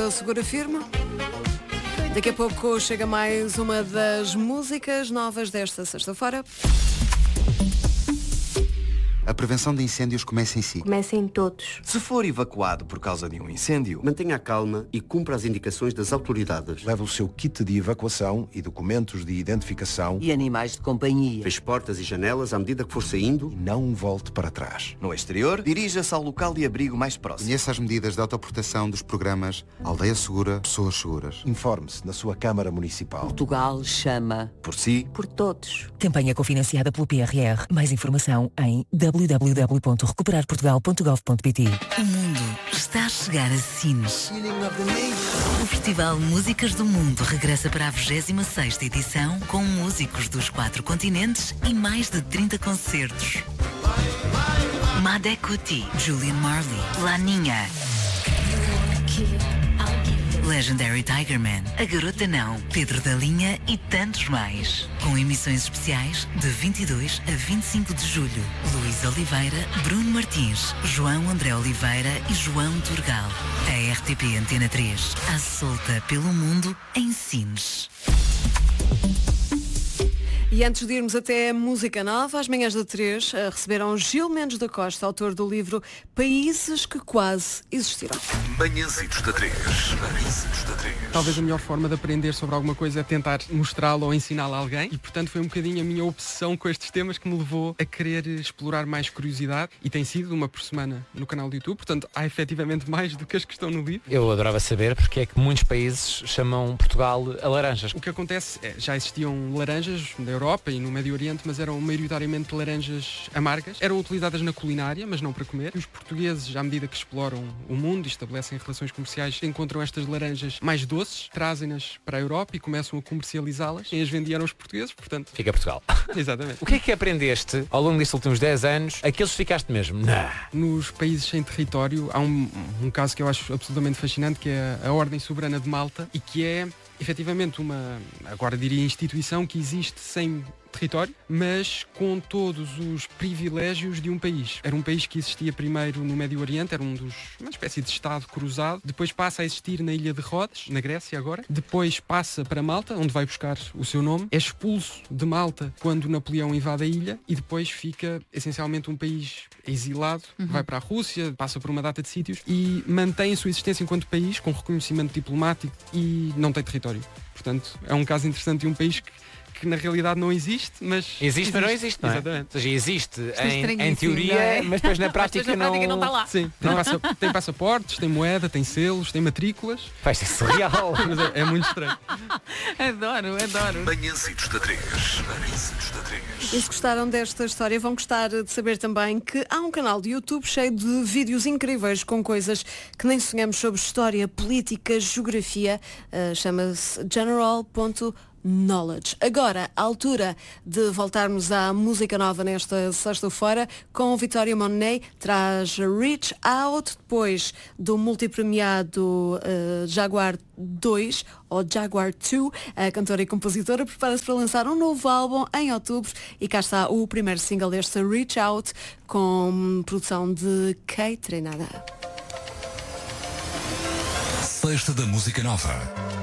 pela Segura Firme. Daqui a pouco chega mais uma das músicas novas desta sexta-feira. A prevenção de incêndios começa em si. Começa em todos. Se for evacuado por causa de um incêndio, mantenha a calma e cumpra as indicações das autoridades. Leve o seu kit de evacuação e documentos de identificação. E animais de companhia. Feche portas e janelas à medida que for saindo. E não volte para trás. No exterior, dirija-se ao local de abrigo mais próximo. Conheça as medidas de autoproteção dos programas Aldeia Segura, Pessoas Seguras. Informe-se na sua Câmara Municipal. Portugal chama por si, por todos. Campanha cofinanciada pelo PRR. Mais informação em www.recuperarportugal.gov.pt. O mundo está a chegar a Sines. O Festival Músicas do Mundo regressa para a 26ª edição com músicos dos 4 continentes e mais de 30 concertos. Madé Kuti, Julian Marley, Laninha, Legendary Tigerman, A Garota Não, Pedro da Linha e tantos mais. Com emissões especiais de 22 a 25 de julho. Luís Oliveira, Bruno Martins, João André Oliveira e João Turgal. A RTP Antena 3, à solta pelo mundo em Sines. E antes de irmos até a música nova, às manhãs da 3, receberam Gil Mendes da Costa, autor do livro Países que Quase Existiram. Manhãzitos da 3. Talvez a melhor forma de aprender sobre alguma coisa é tentar mostrá-la ou ensiná-la a alguém e, portanto, foi um bocadinho a minha obsessão com estes temas que me levou a querer explorar mais curiosidade e tem sido uma por semana no canal do YouTube, portanto, há efetivamente mais do que as que estão no livro. Eu adorava saber porque é que muitos países chamam Portugal a laranjas. O que acontece é, já existiam laranjas na Europa e no Médio Oriente, mas eram maioritariamente laranjas amargas. Eram utilizadas na culinária, mas não para comer. E os portugueses, à medida que exploram o mundo e estabelecem relações comerciais, encontram estas laranjas mais doces, trazem-nas para a Europa e começam a comercializá-las. Quem as vendia eram os portugueses, portanto... Fica Portugal. Exatamente. O que é que aprendeste ao longo destes últimos 10 anos? Aqueles ficaste mesmo? Não. Nos países sem território, há um caso que eu acho absolutamente fascinante, que é a Ordem Soberana de Malta, e que é efetivamente uma, agora diria, instituição que existe sem território, mas com todos os privilégios de um país. Era um país que existia primeiro no Médio Oriente, era uma espécie de Estado cruzado, depois passa a existir na Ilha de Rodes, na Grécia agora, depois passa para Malta, onde vai buscar o seu nome, é expulso de Malta quando Napoleão invade a ilha e depois fica essencialmente um país exilado, vai para a Rússia, passa por uma data de sítios e mantém a sua existência enquanto país, com reconhecimento diplomático e não tem território. Portanto, é um caso interessante de um país que na realidade não existe, mas... Existe, mas não existe, não é? Exatamente. Ou seja, existe em teoria, é? Mas depois na prática não está lá. Sim, tem passaportes, tem moeda, tem selos, tem matrículas. Faz surreal. Mas é muito estranho. Adoro. Manhãzitos da 3. E se gostaram desta história, vão gostar de saber também que há um canal de YouTube cheio de vídeos incríveis com coisas que nem sonhamos sobre história, política, geografia. Chama-se general.knowledge. Agora, a altura de voltarmos à música nova nesta sexta-feira com Vitória Monet, traz Reach Out, depois do multipremiado Jaguar 2 ou Jaguar 2, a cantora e compositora prepara-se para lançar um novo álbum em outubro e cá está o primeiro single deste Reach Out com produção de Kate Treinada. Sexta da Música Nova.